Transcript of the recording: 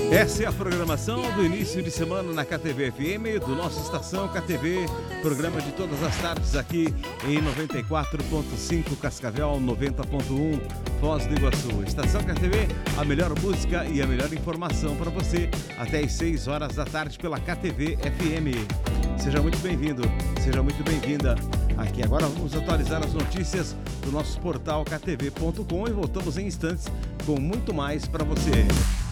Essa é a programação do início de semana na KTV FM, do nosso Estação KTV, programa de todas as tardes aqui em 94.5 Cascavel, 90.1 Foz do Iguaçu. Estação KTV, a melhor música e a melhor informação para você até às 6 horas da tarde pela KTV FM. Seja muito bem-vindo, seja muito bem-vinda aqui. Agora vamos atualizar as notícias do nosso portal ktv.com e voltamos em instantes com muito mais para você.